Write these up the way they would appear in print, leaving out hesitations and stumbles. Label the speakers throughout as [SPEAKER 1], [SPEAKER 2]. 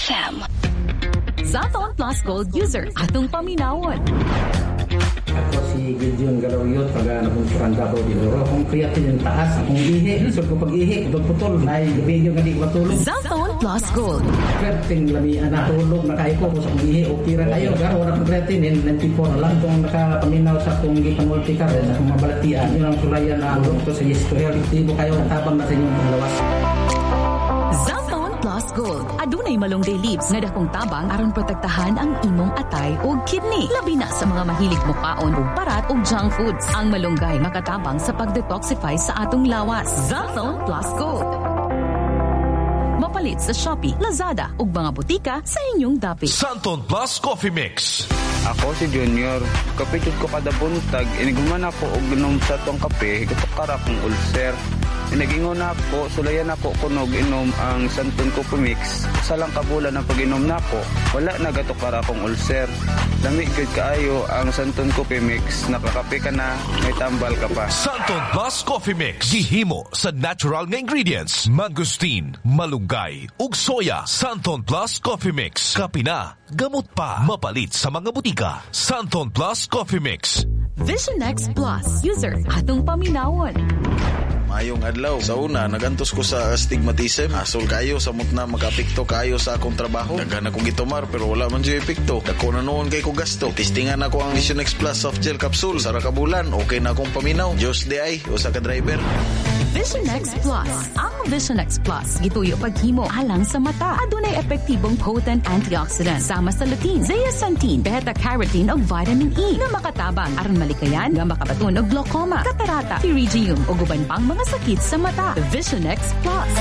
[SPEAKER 1] FM.
[SPEAKER 2] Santon Plus Gold user atong paminawon.
[SPEAKER 3] Ako si Gideon Galawyot, taga-nabungsuran Davao de Oro. Kung creatine yung taas, akong ihi. So kung pag-ihi, putol-putol. Ay, gabi yung hindi ko matulog.
[SPEAKER 2] Santon Plus Gold.
[SPEAKER 3] Creatine, lamian na tulog, nakain ko. Kung sa kong ihi, okay ra kayo. Pero wala kong creatine, 94 na lang. Kung nakapaminaw sa kong gipamultikar, sa kong mabalatian, yun ang sulayan na ang to sa history. Aktibo kayo, tabang na sa inyong panglawas.
[SPEAKER 2] Santon Plus Gold. Adunay malunggay leaves nga dakong tabang aron protektahan ang imong atay o kidney. Labi na sa mga mahilig mukaon og parat og junk foods. Ang malunggay makatabang sa pagdetoxify sa atong lawas. Santon Plus Gold. Mapalit sa Shopee, Lazada ug mga butika sa inyong dapit.
[SPEAKER 4] Santon Plus Coffee Mix.
[SPEAKER 5] Ako si Junior. Kapitid ko kada buntag. Iniguman ako og inom sa tong kape. Katukara kong ulcer. Inagingon ako, sulayan ako kunog inom ang Santon Coffee Mix. Sa lang kabulan ang pag-inom nako, wala na gatukara akong ulcer. Dami gud kaayo ang Santon Coffee Mix. Nakakape ka na, may tambal ka pa.
[SPEAKER 4] Santon Plus Coffee Mix. Gihimo sa natural nga ingredients. Mangosteen, malunggay, ug soya. Santon Plus Coffee Mix. Kape na, gamot pa. Mapalit sa mga butika. Santon Plus Coffee Mix.
[SPEAKER 2] Vision X Plus user atong paminawon.
[SPEAKER 6] Mayong adlaw. Sa una, nagantos ko sa astigmatism. Asol kayo, samot na magapikto kayo sa akong trabaho. Daghan akong gitumar pero wala man siya epekto. Dako na noon kay ko gasto. Testingan ako ang Vision X Plus soft gel capsule. Sara ka bulan, okay na akong paminaw. Diyos di ay, usa ka driver.
[SPEAKER 2] Vision X Plus. Ang Vision X Plus gituyo paghimo alang sa mata. Adunay epektibong potent antioxidant sama sa lutein, zeaxanthin, beta-carotene ug vitamin E na makatabang aron malikayan nga makabaton og glaucoma, katarata, pterygium ug uban pang mga sakit sa mata. Vision X Plus.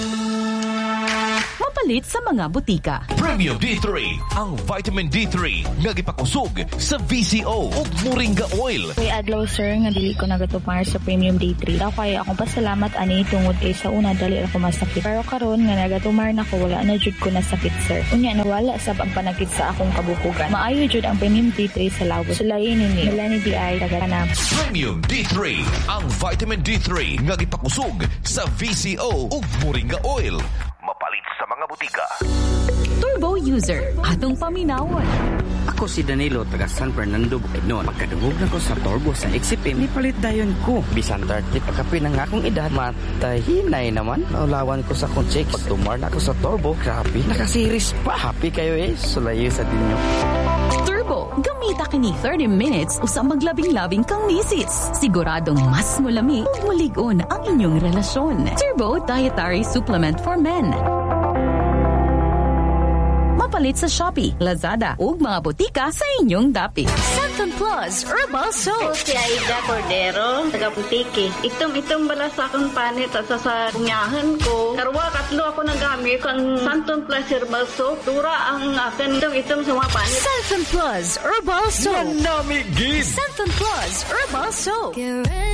[SPEAKER 2] Mapalit sa mga butika.
[SPEAKER 4] Premium D3, ang vitamin D3 nga gipakusog sa VCO ug moringa oil.
[SPEAKER 7] Kay adlaw sir nga dili ko nagatupar sa Premium D3. Daw kay akong pasalamat ani tungod kay sa una dali ako masakit. Pero karon nga nagatumar na ko wala na jud ko nasakit sir. Unya nawala sa pagpanakit sa akong kabukugan. Maayo jud ang Premium D3 sa lawos. Sulayin ni Melanie DI taga-Tanam.
[SPEAKER 4] Premium D3, ang vitamin D3 nga gipakusog sa VCO ug moringa oil. Mapalit sa mga butika.
[SPEAKER 2] Turbo user atong paminawon.
[SPEAKER 8] Ako si Danilo, taga San Fernando, Bukidnon. Pagkadungog na ko sa turbo sa Exipim, nipalit dayon ko. Bisan 30 pagkapi ng akong edad, matahinay naman. Naulawan ko sa akong chicks. Pagtumar na ako sa turbo, grabe, nakasiris pa. Happy kayo sulayo sa dinyo.
[SPEAKER 2] Turbo, gamita kini 30 minutes usa maglabing-labing kang misis. Siguradong mas mulami ug mulig-on ang inyong relasyon. Turbo Dietary Supplement for Men. Mapalit sa Shopee, Lazada ug mga butika sa inyong dapit.
[SPEAKER 1] Santon Plus Herbal Soap.
[SPEAKER 9] Si Aida Cordero, taga-Putiki. Itom bala sa akong panit at sa punyahan ko. Karwa, katlo ako nagamit ang Santon Plus Herbal Soap. Tura ang akin itom sa mga panit.
[SPEAKER 1] Santon Plus Herbal Soap.
[SPEAKER 4] Manamigid!
[SPEAKER 1] Santon Plus Herbal Soap.